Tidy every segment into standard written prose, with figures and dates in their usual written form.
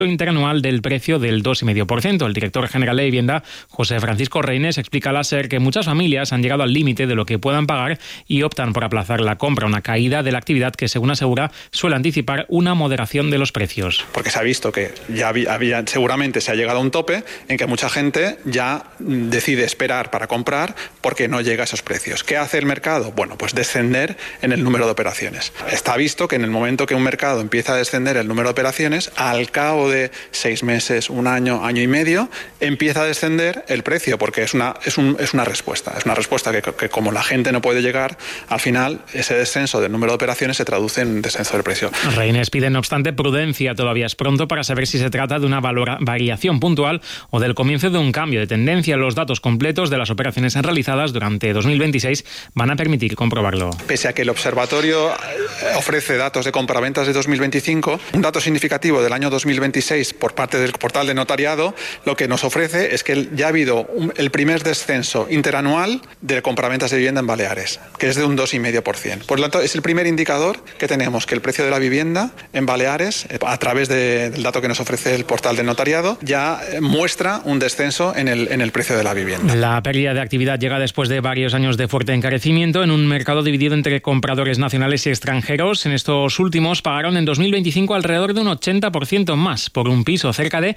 interanual del precio del 2,5%. El director general de Vivienda, José Francisco Reines, explica a la SER que muchas familias han llegado al límite de lo que puedan pagar y optan por aplazar la compra, una caída de la actividad que, según asegura, suele anticipar una moderación de los precios. Porque se ha visto que ya seguramente se ha llegado a un tope en que mucha gente ya decide esperar para comprar porque no llega a esos precios. ¿Qué hace el mercado? Bueno, pues descender en el número de operaciones. Está visto que en el momento que un mercado empieza a descender el número de operaciones, al cabo de 6 meses, un año, año y medio, empieza a descender el precio, porque es una respuesta. Es una respuesta que como la gente no puede llegar, al final ese descenso del número de operaciones se traduce en descenso del precio. Reines pide, no obstante, prudencia. Todavía es pronto para saber si se trata de una variación puntual o del comienzo de un cambio de tendencia. Los datos completos de las operaciones realizadas durante 2026 van a permitir comprobarlo. Pese a que el observatorio ofrece datos de compraventas de 2025, un dato significativo del año 2026 por parte del portal de notariado, lo que nos ofrece es que ya ha habido el primer descenso interanual de compraventas de vivienda en Baleares, que es de un 2,5%. Por lo tanto, es el primer indicador que tenemos, que el precio de la vivienda en Baleares, a través del dato que nos ofrece el portal de notariado, ya muestra un descenso en el precio de la vivienda. La pérdida de actividad llega después de varios años de fuerte encarecimiento en un mercado dividido entre compradores nacionales y extranjeros. En estos últimos pagaron en 2025 alrededor de un 80% más por un piso, cerca de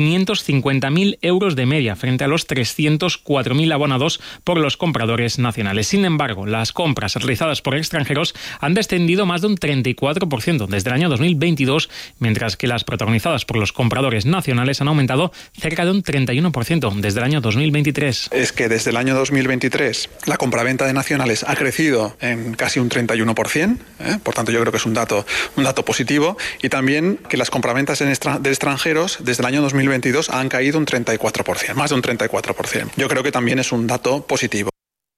550.000 euros de media, frente a los 304.000 abonados por los compradores nacionales. Sin embargo, las compras realizadas por extranjeros han descendido más de un 34% desde el año 2022, mientras que las protagonizadas por los compradores nacionales han aumentado cerca de un 31% desde el año 2023. Es que desde el año 2023 la compraventa de nacionales ha crecido en casi un 31%, por tanto yo creo que es un dato positivo, y también que las compraventas de extranjeros desde el año 2022 han caído un 34%, más de un 34%. Yo creo que también es un dato positivo.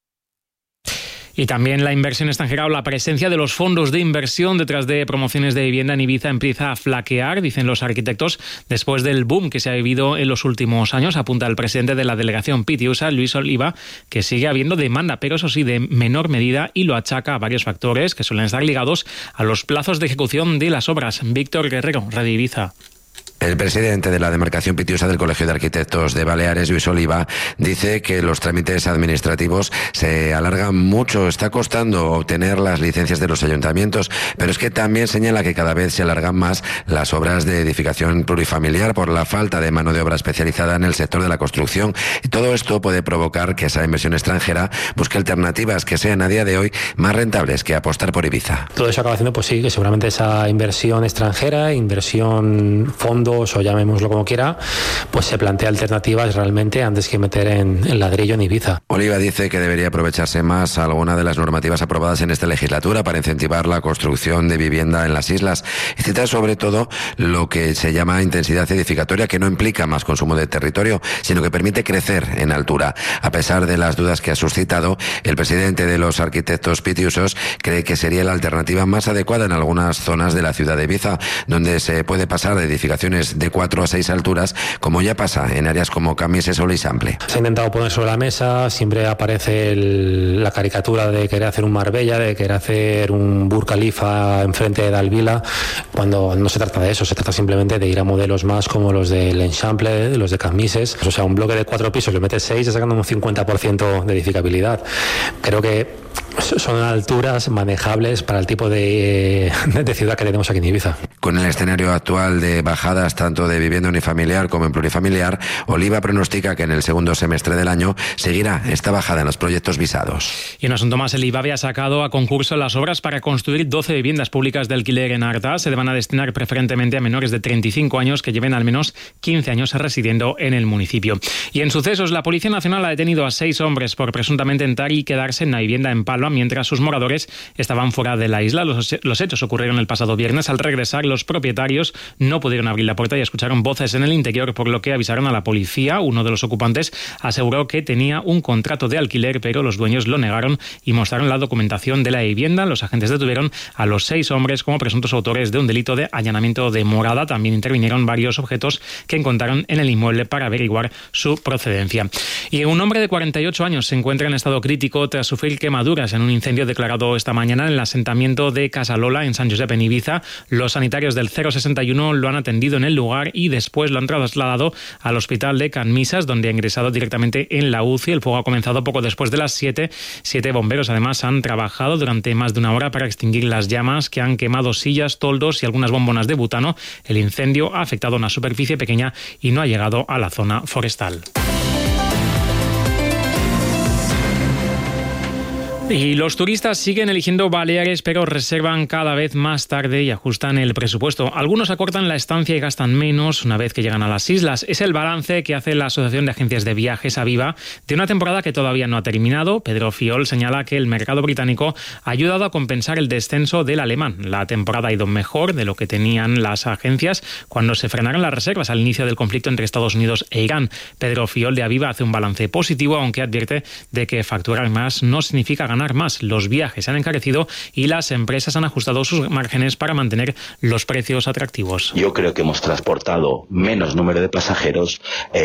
Y también la inversión extranjera o la presencia de los fondos de inversión detrás de promociones de vivienda en Ibiza empieza a flaquear, dicen los arquitectos, después del boom que se ha vivido en los últimos años. Apunta el presidente de la delegación Pitiusa, Luis Oliva, que sigue habiendo demanda, pero eso sí, de menor medida, y lo achaca a varios factores que suelen estar ligados a los plazos de ejecución de las obras. Víctor Guerrero, Radio Ibiza. El presidente de la demarcación Pitiusa del Colegio de Arquitectos de Baleares, Luis Oliva, dice que los trámites administrativos se alargan mucho. Está costando obtener las licencias de los ayuntamientos, pero es que también señala que cada vez se alargan más las obras de edificación plurifamiliar por la falta de mano de obra especializada en el sector de la construcción. Y todo esto puede provocar que esa inversión extranjera busque alternativas que sean a día de hoy más rentables que apostar por Ibiza. Todo eso acaba haciendo, pues sí, que seguramente esa inversión extranjera, inversión fondos o llamémoslo como quiera, pues se plantea alternativas realmente antes que meter en ladrillo en Ibiza. Oliva dice que debería aprovecharse más alguna de las normativas aprobadas en esta legislatura para incentivar la construcción de vivienda en las islas, y cita sobre todo lo que se llama intensidad edificatoria, que no implica más consumo de territorio, sino que permite crecer en altura. A pesar de las dudas que ha suscitado, el presidente de los arquitectos pitiusos cree que sería la alternativa más adecuada en algunas zonas de la ciudad de Ibiza, donde se puede pasar de edificaciones de 4 a 6 alturas, como ya pasa en áreas como Camises o Leixample. Se ha intentado poner sobre la mesa, siempre aparece la caricatura de querer hacer un Marbella, de querer hacer un Burj Khalifa enfrente de Dalvila, cuando no se trata de eso, se trata simplemente de ir a modelos más como los de Leixample, los de Camises. O sea, un bloque de 4 pisos, le metes 6, ya sacando un 50% de edificabilidad. Creo que son alturas manejables para el tipo de ciudad que tenemos aquí en Ibiza. Con el escenario actual de bajadas tanto de vivienda unifamiliar como en plurifamiliar, Oliva pronostica que en el segundo semestre del año seguirá esta bajada en los proyectos visados. Y un asunto más, el IBAVE ha sacado a concurso las obras para construir 12 viviendas públicas de alquiler en Arta. Se van a destinar preferentemente a menores de 35 años que lleven al menos 15 años residiendo en el municipio. Y en sucesos, la Policía Nacional ha detenido a 6 hombres por presuntamente entrar y quedarse en una vivienda en Palma mientras sus moradores estaban fuera de la isla. Los hechos ocurrieron el pasado viernes. Al regresar, los propietarios no pudieron abrir la puerta y escucharon voces en el interior, por lo que avisaron a la policía. Uno de los ocupantes aseguró que tenía un contrato de alquiler, pero los dueños lo negaron y mostraron la documentación de la vivienda. Los agentes detuvieron a los 6 hombres como presuntos autores de un delito de allanamiento de morada. También intervinieron varios objetos que encontraron en el inmueble para averiguar su procedencia. Y un hombre de 48 años se encuentra en estado crítico tras sufrir quemaduras quemaduras en un incendio declarado esta mañana en el asentamiento de Casalola, en San Josep, en Ibiza. Los sanitarios del 061 lo han atendido en el lugar y después lo han trasladado al hospital de Can Misas, donde ha ingresado directamente en la UCI. El fuego ha comenzado poco después de las 7. 7 bomberos además han trabajado durante más de una hora para extinguir las llamas que han quemado sillas, toldos y algunas bombonas de butano. El incendio ha afectado a una superficie pequeña y no ha llegado a la zona forestal. Y los turistas siguen eligiendo Baleares, pero reservan cada vez más tarde y ajustan el presupuesto. Algunos acortan la estancia y gastan menos una vez que llegan a las islas. Es el balance que hace la Asociación de Agencias de Viajes, Aviva, de una temporada que todavía no ha terminado. Pedro Fiol señala que el mercado británico ha ayudado a compensar el descenso del alemán. La temporada ha ido mejor de lo que tenían las agencias cuando se frenaron las reservas al inicio del conflicto entre Estados Unidos e Irán. Pedro Fiol de Aviva hace un balance positivo, aunque advierte de que facturar más no significa ganar más. Los viajes se han encarecido y las empresas han ajustado sus márgenes para mantener los precios atractivos. Yo creo que hemos transportado menos número de pasajeros.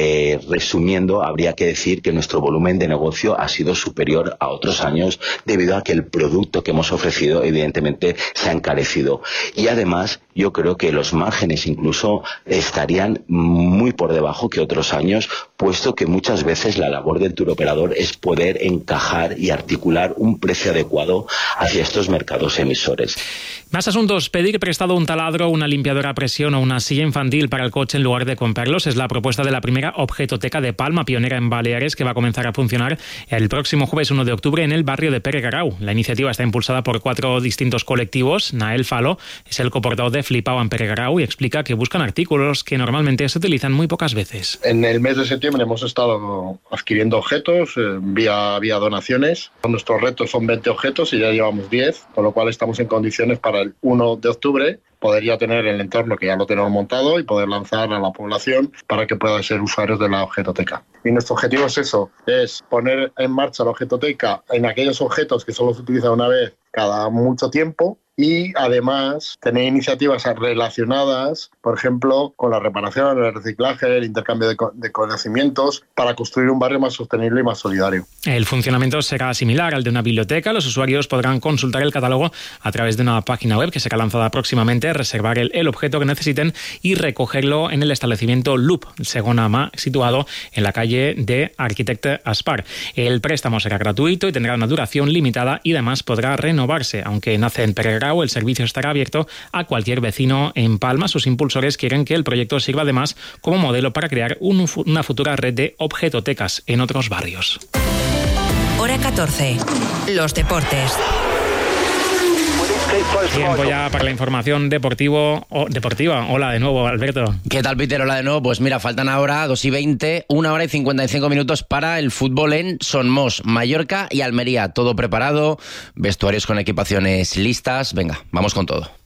Resumiendo, habría que decir que nuestro volumen de negocio ha sido superior a otros años debido a que el producto que hemos ofrecido evidentemente se ha encarecido. Y además yo creo que los márgenes incluso estarían muy por debajo que otros años, puesto que muchas veces la labor del turoperador es poder encajar y articular un precio adecuado hacia estos mercados emisores. Más asuntos. Pedir prestado un taladro, una limpiadora a presión o una silla infantil para el coche en lugar de comprarlos es la propuesta de la primera Objetoteca de Palma, pionera en Baleares, que va a comenzar a funcionar el próximo jueves 1 de octubre en el barrio de Peregarau. La iniciativa está impulsada por 4 distintos colectivos. Nael Falo es el coportador de Flipao en Peregarau y explica que buscan artículos que normalmente se utilizan muy pocas veces. En el mes de septiembre hemos estado adquiriendo objetos vía donaciones. Nuestros retos son 20 objetos y ya llevamos 10, con lo cual estamos en condiciones para el 1 de octubre poder ya tener el entorno que ya lo tenemos montado y poder lanzar a la población para que puedan ser usuarios de la Objetoteca. Y nuestro objetivo es eso, es poner en marcha la Objetoteca en aquellos objetos que solo se utilizan una vez cada mucho tiempo y además tener iniciativas relacionadas, por ejemplo, con la reparación, el reciclaje, el intercambio de conocimientos para construir un barrio más sostenible y más solidario. El funcionamiento será similar al de una biblioteca. Los usuarios podrán consultar el catálogo a través de una página web que será lanzada próximamente, reservar el objeto que necesiten y recogerlo en el establecimiento Loop, Segona Mà, situado en la calle de Arquitecte Aspar. El préstamo será gratuito y tendrá una duración limitada y además podrá renovarse. Aunque nace en Peregarau, el servicio estará abierto a cualquier vecino en Palma. Sus impulsores quieren que el proyecto sirva además como modelo para crear una futura red de objetotecas en otros barrios. Hora 14. Los deportes. Tiempo ya para la información deportiva. Hola de nuevo, Alberto. ¿Qué tal, Peter? Hola de nuevo. Pues mira, faltan ahora 2:20, 1 hora y 55 minutos para el fútbol en Somos, Mallorca y Almería. Todo preparado, vestuarios con equipaciones listas. Venga, vamos con todo.